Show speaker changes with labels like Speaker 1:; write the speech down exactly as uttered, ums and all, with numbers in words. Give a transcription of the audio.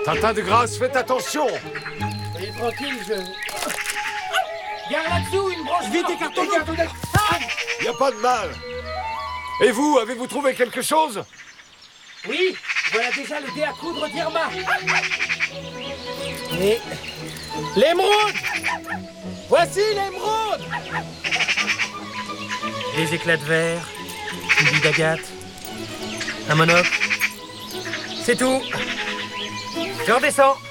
Speaker 1: Tintin de grâce, faites attention.
Speaker 2: Soyez tranquille, je... Garde là-dessous, une branche. Vite, écarte-toi.
Speaker 1: Y a pas de mal. Et vous, avez-vous trouvé quelque chose?
Speaker 2: Oui, voilà déjà le dé à coudre d'Irma. Et... l'émeraude! Voici l'émeraude! Des éclats de verre, une bille d'agate, un monocle. C'est tout. Je redescends.